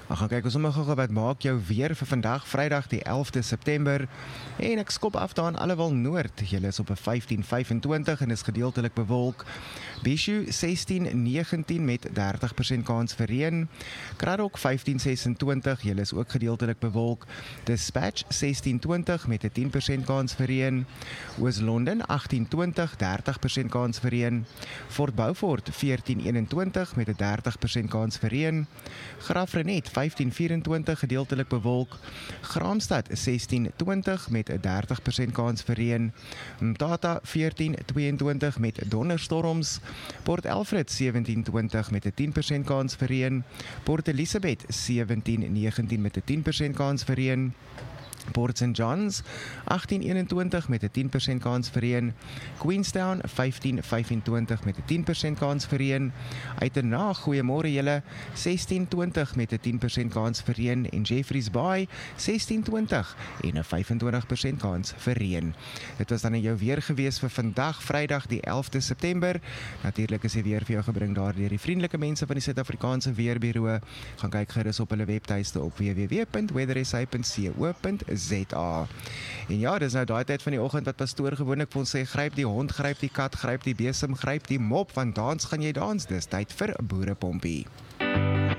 Ek gaan kyk ons sommer gou wat maak jou weer vir vandag, Vrydag die 11de September. En ek skop af daar in Allewal Noord. Julle is op 'n 15-25 en is gedeeltelik bewolk. Bishu 16-19 met 30% kans vir reën. Kraddock 15-26, julle is ook gedeeltelik bewolk. Dispatch 16-20 met 'n 10% kans vir reën. Oos-London 18-20, 30% kans vir reën. Fort Beaufort 14-21 met 'n 30% kans vir reën. Graaff-Reinet 15-24 gedeeltelik bewolk. Graamsstad 16-20 met 'n 30% kans vir reën. Mthatha 14-22 met donderstorms. Port Alfred 17-20 met 'n 10% kans vir reën. Port Elizabeth 17-19 met 'n 10% kans vir reën. Port St. John's 18-21 met 'n 10% kans vir reën. Queenstown 15-25 met 'n 10% kans vir reën. Uitenag, goeiemôre julle, 16-20 met 'n 10% kans vir reën en Jeffreys Bay 16-20 en 'n 25% kans vir reën. Dit was dan jou weer gewees vir vandag, Vrydag die 11de September. Natuurlik is die weer vir jou gebring daar deur die vriendelike mense van die Suid-Afrikaanse Weerbureau. Gaan kyk gerus op hulle webtuiste op www.weathersa.co.za. En ja, dis nou daai tyd van die oggend wat pastoor gewoonlik vir ons sê, gryp die hond, gryp die kat, gryp die besem, gryp die mop, want dans gaan jy dans, dis tyd vir Boerepompie.